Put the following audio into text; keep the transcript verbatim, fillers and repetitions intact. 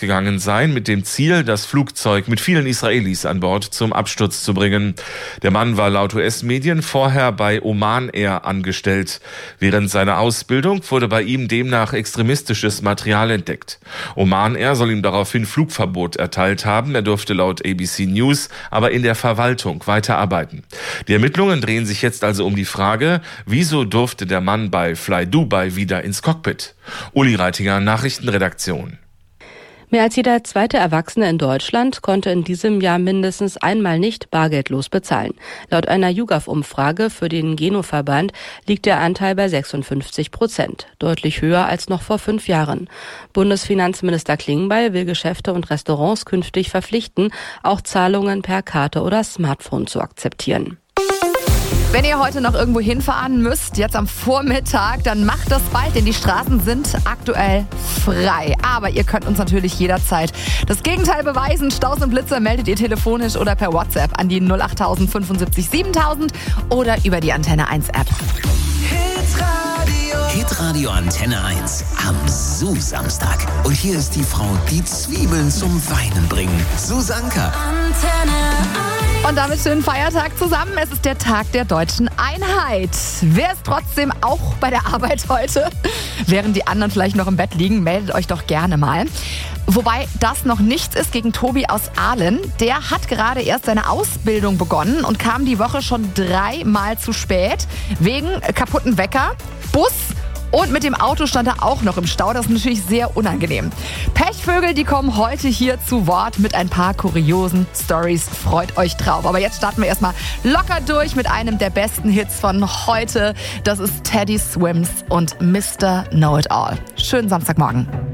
losgegangen sein, mit dem Ziel, das Flugzeug mit vielen Israelis an Bord zum Absturz zu bringen. Der Mann war laut U S-Medien vorher bei Oman Air angestellt. Während seiner Ausbildung wurde bei ihm demnach extremistisches Material entdeckt. Oman Air soll ihm daraufhin Flugverbot erteilt haben. Er durfte laut A B C News aber in der Verwaltung weiterarbeiten. Die Ermittlungen drehen sich jetzt also um die Frage, wieso durfte der Mann bei Fly Dubai wieder ins Cockpit? Uli Reitinger, Nachrichtenredaktion. Mehr als jeder zweite Erwachsene in Deutschland konnte in diesem Jahr mindestens einmal nicht bargeldlos bezahlen. Laut einer YouGov-Umfrage für den Geno-Verband liegt der Anteil bei sechsundfünfzig Prozent, deutlich höher als noch vor fünf Jahren. Bundesfinanzminister Klingbeil will Geschäfte und Restaurants künftig verpflichten, auch Zahlungen per Karte oder Smartphone zu akzeptieren. Wenn ihr heute noch irgendwo hinfahren müsst, jetzt am Vormittag, dann macht das bald, denn die Straßen sind aktuell frei. Aber ihr könnt uns natürlich jederzeit das Gegenteil beweisen. Staus und Blitze meldet ihr telefonisch oder per WhatsApp an die null acht null null fünfundsiebzig siebentausend oder über die Antenne eins App. Hitradio. Hitradio Antenne eins am Su-Samstag. Und hier ist die Frau, die Zwiebeln zum Weinen bringen. Susanka. Antenne eins. Und damit schönen Feiertag zusammen. Es ist der Tag der deutschen Einheit. Wer ist trotzdem auch bei der Arbeit heute? Während die anderen vielleicht noch im Bett liegen, meldet euch doch gerne mal. Wobei das noch nichts ist gegen Tobi aus Aalen. Der hat gerade erst seine Ausbildung begonnen und kam die Woche schon dreimal zu spät. Wegen kaputten Wecker, Bus und mit dem Auto stand er auch noch im Stau. Das ist natürlich sehr unangenehm. Pechvögel, die kommen heute hier zu Wort mit ein paar kuriosen Stories. Freut euch drauf. Aber jetzt starten wir erstmal locker durch mit einem der besten Hits von heute. Das ist Teddy Swims und Mister Know-It-All. Schönen Samstagmorgen.